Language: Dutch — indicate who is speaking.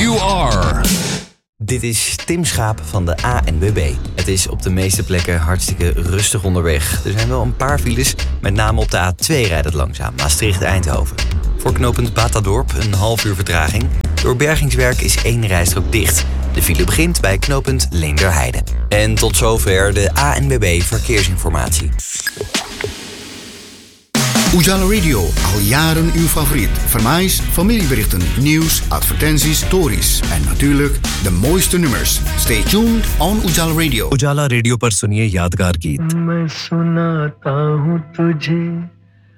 Speaker 1: you are.
Speaker 2: Dit is Tim Schaap van de ANWB. Het is op de meeste plekken hartstikke rustig onderweg. Er zijn wel een paar files, met name op de A2 rijdt het langzaam, Maastricht-Eindhoven. Voor knooppunt Batadorp een half uur vertraging. Door bergingswerk is 1 rijstrook dicht. De file begint bij knooppunt Leenderheide. En tot zover de ANWB Verkeersinformatie.
Speaker 3: Ujala Radio, al jaren uw favoriet. Vermaais, familieberichten, nieuws, advertenties, stories en natuurlijk de mooiste nummers. Stay tuned on Ujala Radio.
Speaker 4: Ujala Radio पर सुनिए यादगार गीत.
Speaker 5: मैं सुनाता हूँ तुझे